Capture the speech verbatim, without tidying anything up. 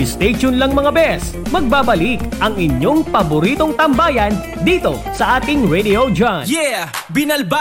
Stay tuned lang mga bes. Magbabalik ang inyong paboritong tambayan dito sa ating Radio John. Yeah! Binalba